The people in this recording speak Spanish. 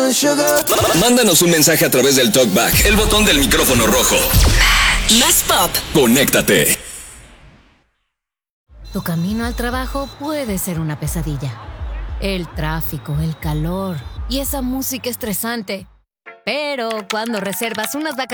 Mándanos un mensaje a través del TalkBack, el botón del micrófono rojo. Más pop. Conéctate. Tu camino al trabajo puede ser una pesadilla. El tráfico, el calor y esa música estresante. Pero cuando reservas unas vacaciones